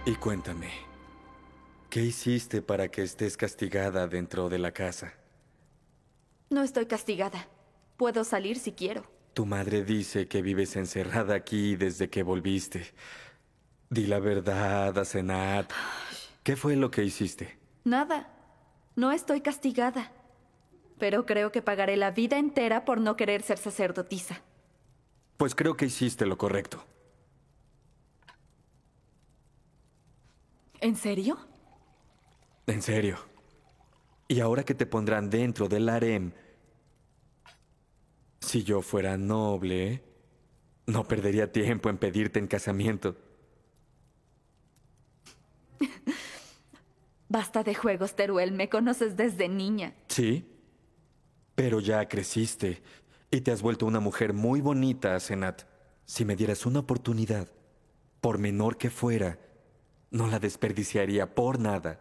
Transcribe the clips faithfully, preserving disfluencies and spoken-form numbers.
Y cuéntame, ¿qué hiciste para que estés castigada dentro de la casa? No estoy castigada. Puedo salir si quiero. Tu madre dice que vives encerrada aquí desde que volviste. Di la verdad, Asenat. ¿Qué fue lo que hiciste? Nada. No estoy castigada. Pero creo que pagaré la vida entera por no querer ser sacerdotisa. Pues creo que hiciste lo correcto. ¿En serio? En serio. Y ahora que te pondrán dentro del harem, si yo fuera noble, no perdería tiempo en pedirte en casamiento. Basta de juegos, Teruel. Me conoces desde niña. Sí, pero ya creciste y te has vuelto una mujer muy bonita, Asenat. Si me dieras una oportunidad, por menor que fuera, no la desperdiciaría por nada.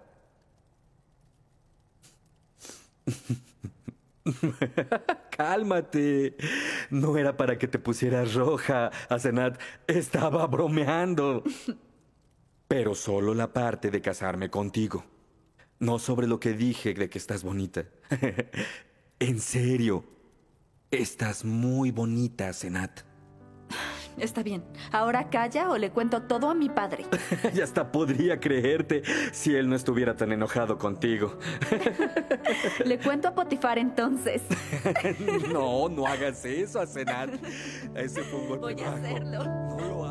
Cálmate. No era para que te pusieras roja, Asenat. Estaba bromeando. Pero solo la parte de casarme contigo. No sobre lo que dije de que estás bonita. En serio. Estás muy bonita, Asenat. Está bien. Ahora calla o le cuento todo a mi padre. Ya hasta podría creerte si él no estuviera tan enojado contigo. Le cuento a Potifar entonces. No, no hagas eso, Asenat. Ese fue un golpe Voy a bajo. hacerlo. No lo